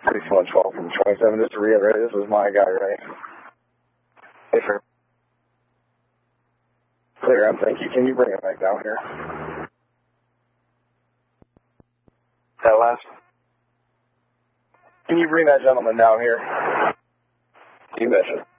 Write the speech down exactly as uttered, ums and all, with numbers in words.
thirty-one twelve from twenty-seven, just to reiterate, this was my guy, right? Hey, sir. Clear up, thank you. Can you bring it back down here? That last? Can you bring that gentleman down here? You betcha.